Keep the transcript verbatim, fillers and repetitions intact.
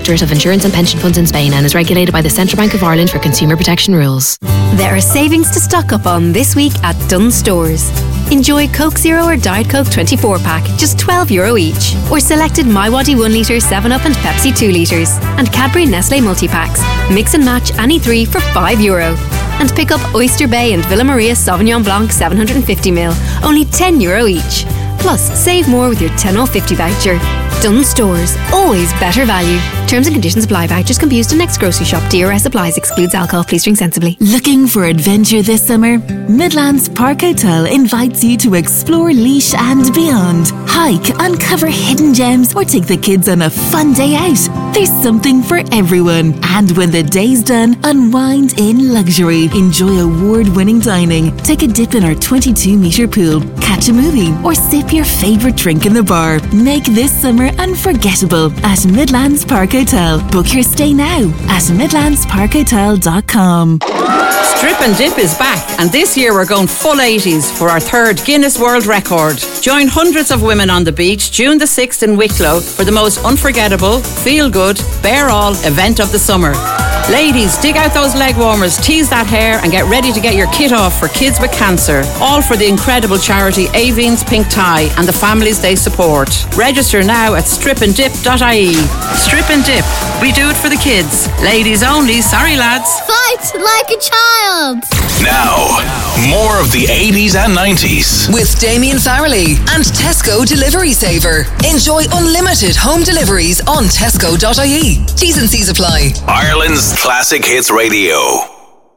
Directorate of Insurance and Pension Funds in Spain and is regulated by the Central Bank of Ireland for consumer protection rules. There are savings to stock up on this week at Dunnes Stores. Enjoy Coke Zero or Diet Coke twenty-four pack, just twelve euro each. Or selected MiWadi one litre, seven up and Pepsi two litres. And Cadbury Nestle multi-packs. Mix and match any three for five euro. And pick up Oyster Bay and Villa Maria Sauvignon Blanc seven hundred fifty milliliters, only ten euro each. Plus, save more with your ten off fifty voucher. Dunnes Stores, always better value. Terms and conditions apply. Vouchers can be used in next grocery shop. D R S applies. Excludes alcohol. Please drink sensibly. Looking for adventure this summer? Midlands Park Hotel invites you to explore Laois and beyond. Hike, uncover hidden gems, or take the kids on a fun day out. There's something for everyone. And when the day's done, unwind in luxury. Enjoy award-winning dining. Take a dip in our twenty-two metre pool. Catch a movie or sip your favourite drink in the bar. Make this summer unforgettable at Midlands Park Hotel. Book your stay now at midlands park hotel dot com. Strip and Dip is back, and this year we're going full eighties for our third Guinness World Record. Join hundreds of women on the beach June the sixth in Wicklow for the most unforgettable, feel-good, bear-all event of the summer. Ladies, dig out those leg warmers, tease that hair and get ready to get your kit off for kids with cancer. All for the incredible charity Aveen's Pink Tie and the families they support. Register now at strip and dip dot I E. Strip and Dip. We do it for the kids. Ladies only, sorry lads. Fight like a child. Now, more of the eighties and nineties. With Damien Farrelly and Tesco Delivery Saver. Enjoy unlimited home deliveries on tesco dot I E. T's and C's apply. Ireland's Classic Hits Radio.